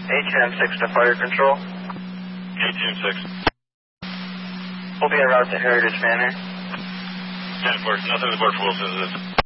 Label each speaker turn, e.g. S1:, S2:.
S1: ATM-6 to fire control.
S2: ATM-6.
S1: We'll be en route to Heritage Manor.
S2: 10-4, nothing to report for Wilson.